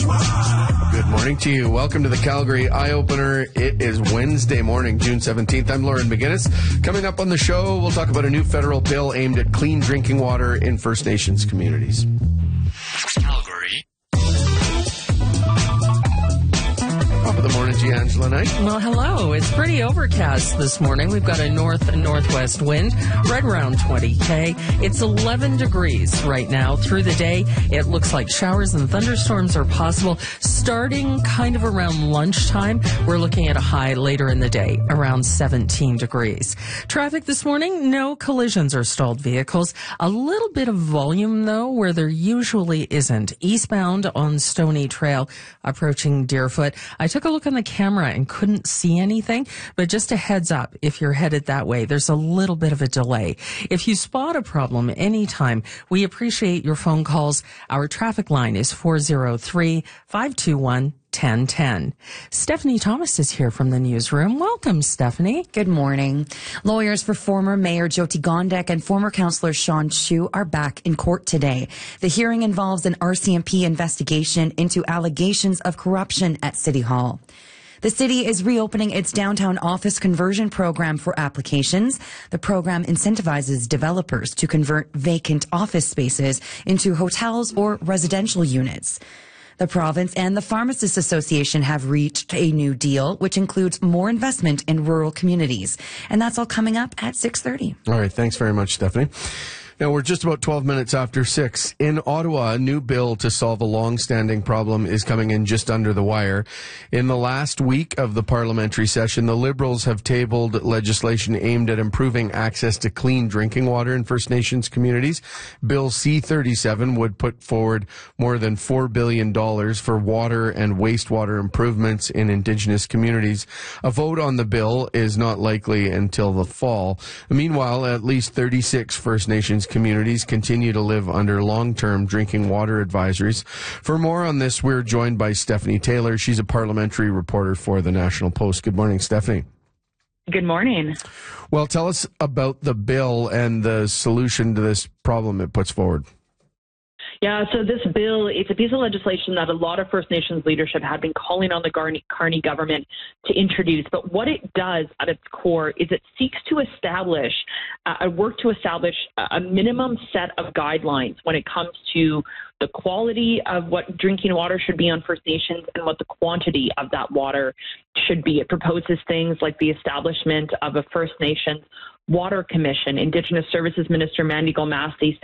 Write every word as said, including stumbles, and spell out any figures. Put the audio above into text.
Good morning to you. Welcome to the Calgary Eye Opener. It is Wednesday morning, June seventeenth. I'm Lauren McGinnis. Coming up on the show, we'll talk about a new federal bill aimed at clean drinking water in First Nations communities. Calgary. Top of the morning to you, Angela Knight. Well, hello. It's pretty overcast this morning. We've got a north and northwest wind right around twenty K. It's eleven degrees right now. Through the day, it looks like showers and thunderstorms are possible. Starting kind of around lunchtime, we're looking at a high later in the day, around seventeen degrees. Traffic this morning, no collisions or stalled vehicles. A little bit of volume, though, where there usually isn't. Eastbound on Stony Trail, approaching Deerfoot. I took a look on the camera and couldn't see anything, but just a heads up, if you're headed that way, there's a little bit of a delay. If you spot a problem anytime, we appreciate your phone calls. Our traffic line is four oh three, five two one, one oh one oh. Stephanie Thomas is here from the newsroom. Welcome, Stephanie. Good morning. Lawyers for former Mayor Jyoti Gondek and former councillor Sean Chu are back in court today. The hearing involves an R C M P investigation into allegations of corruption at City Hall. The city is reopening its downtown office conversion program for applications. The program incentivizes developers to convert vacant office spaces into hotels or residential units. The province and the Pharmacists Association have reached a new deal, which includes more investment in rural communities. And that's all coming up at six thirty. All right. Thanks very much, Stephanie. Now, we're just about twelve minutes after six. In Ottawa, a new bill to solve a long-standing problem is coming in just under the wire. In the last week of the parliamentary session, the Liberals have tabled legislation aimed at improving access to clean drinking water in First Nations communities. Bill C thirty-seven would put forward more than four billion dollars for water and wastewater improvements in Indigenous communities. A vote on the bill is not likely until the fall. Meanwhile, at least thirty-six First Nations communities continue to live under long-term drinking water advisories. For more on this, we're joined by Stephanie Taylor. She's a parliamentary reporter for the National Post. Good morning, Stephanie. Good morning. Well, tell us about the bill and the solution to this problem it puts forward. Yeah, so this bill, it's a piece of legislation that a lot of First Nations leadership had been calling on the Carney, Carney government to introduce. But what it does at its core is it seeks to establish, uh, work to establish a minimum set of guidelines when it comes to the quality of what drinking water should be on First Nations and what the quantity of that water should be. It proposes things like the establishment of a First Nations Water Commission. Indigenous Services Minister Mandy Golmasti